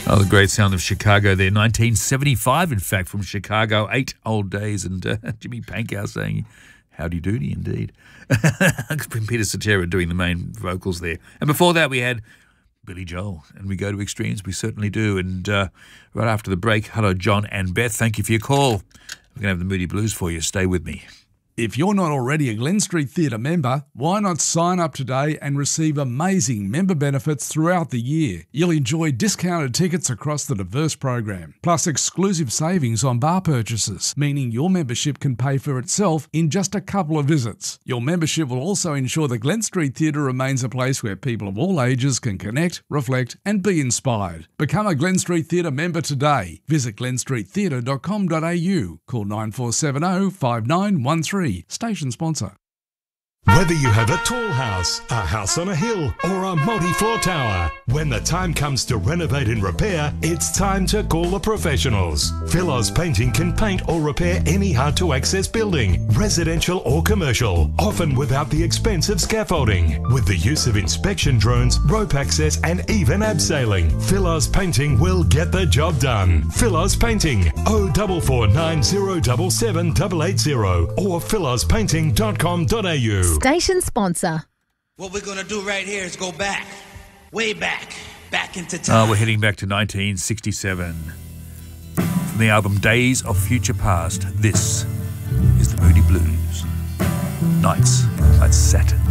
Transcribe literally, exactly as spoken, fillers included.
Oh, the great sound of Chicago there. nineteen seventy-five, in fact, from Chicago. Eight old days. And uh, Jimmy Pankow saying, howdy doody, indeed. Peter Cetera doing the main vocals there. And before that, we had Billy Joel. And we go to extremes. We certainly do. And uh, right after the break, hello, John and Beth. Thank you for your call. We're going to have the Moody Blues for you. Stay with me. If you're not already a Glen Street Theatre member, why not sign up today and receive amazing member benefits throughout the year? You'll enjoy discounted tickets across the diverse program, plus exclusive savings on bar purchases, meaning your membership can pay for itself in just a couple of visits. Your membership will also ensure the Glen Street Theatre remains a place where people of all ages can connect, reflect and be inspired. Become a Glen Street Theatre member today. Visit glen street theatre dot com dot a u. Call nine four seven zero, five nine one three. Station sponsor. Whether you have a tall house, a house on a hill, or a multi-floor tower, when the time comes to renovate and repair, it's time to call the professionals. Philos Painting can paint or repair any hard-to-access building, residential or commercial, often without the expense of scaffolding. With the use of inspection drones, rope access, and even abseiling, Philos Painting will get the job done. Philos Painting, oh four four nine zero seven seven eight eight zero or philos painting dot com dot a u. Station sponsor. What we're going to do right here is go back, way back, back into time. Oh, we're heading back to nineteen sixty-seven. From the album Days of Future Past, this is the Moody Blues. Nights like Saturn.